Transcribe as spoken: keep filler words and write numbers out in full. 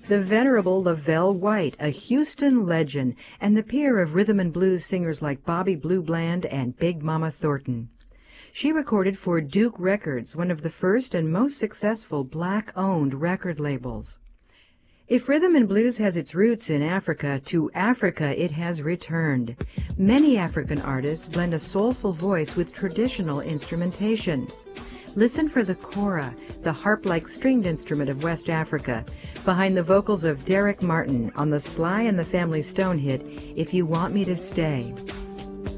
the venerable Lavelle White, a Houston legend, and the peer of rhythm and blues singers like Bobby Blue Bland and Big Mama Thornton. She recorded for Duke Records, one of the first and most successful black-owned record labels. If rhythm and blues has its roots in Africa, to Africa it has returned. Many African artists blend a soulful voice with traditional instrumentation. Listen for the kora, the harp-like stringed instrument of West Africa, behind the vocals of Derek Martin on the Sly and the Family Stone hit, If You Want Me to Stay.